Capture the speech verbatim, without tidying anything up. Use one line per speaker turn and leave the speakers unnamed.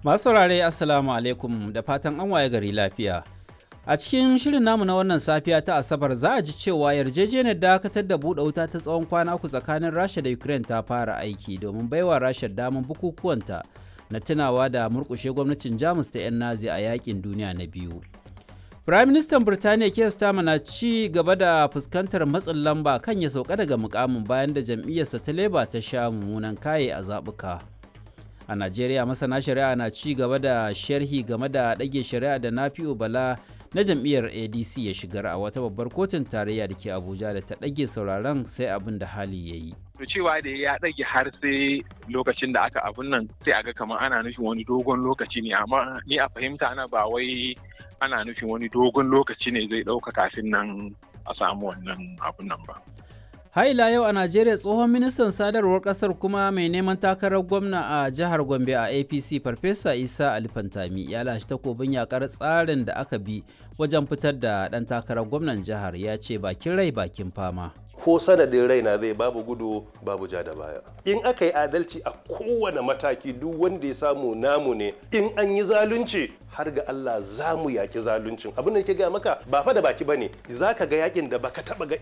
Masu saurare Assalamu alaikum da fatan an waye gari lafiya. A cikin shirin namu na wannan safiya ta Asabar za a ji cewa yarjejeniyar dakatar da buɗe wuta ta tsawon kwana uku tsakanin Rasha da Ukraine ta fara aiki domin baiwa Rasha damar bukukuwanta na tunawa da murƙushe gwamnatin Jamus ta 'yan Nazi a yakin duniya na biyu. Firaministan Birtaniya Keir Starmer na ci gaba da fuskantar matsin lamba kan ya sauka daga mukamin bayan da jam'iyyarsa ta Labour ta sha mummunan kaye a zaɓuka. A Najeriya masana shari'a na ci gaba da sharhi game da ɗage shari'a da Nafi'u Bala na jam'iyyar A D C ya shigar a wata babbar kotun tarayya da ke Abuja da ta ɗage sauraron sai abin da hali ya yi.
To cewa da ya ɗage har sai lokacin da aka abun nan sai aga kamar ana nufin wani dogon lokaci ne, amma ni a fahimta ana ba wai ana nufin wani dogon lokaci ne zai ɗauka kafin nan a samu wannan abun nan ba.
Haila yau a Najeriya tsohon ministan sadarwar kasar kuma mai neman takarar gwamna a jihar Gombe a A P C Farfesa Isa Ali Fantami ya lashe takobin yakar tsarin da aka bi wajen fitar da ɗan takarar gwamnan jihar, ya ce bakin rai bakin fama.
Ko sanadin raina zai babu gudu babu ja da baya. In aka yi adalci a kowane mataki duk wanda ya samu namu ne, in an yi zalunci har ga Allah za mu yaki zaluncin. Abin da ke gaya maka ba fa da baki bane, za ka ga yakin da baka taba ga